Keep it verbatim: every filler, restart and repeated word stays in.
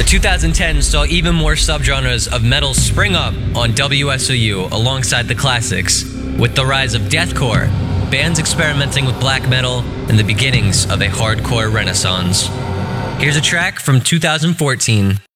twenty tens saw even more subgenres of metal spring up on W S O U alongside the classics, with the rise of deathcore, bands experimenting with black metal, and the beginnings of a hardcore renaissance. Here's a track from two thousand fourteen.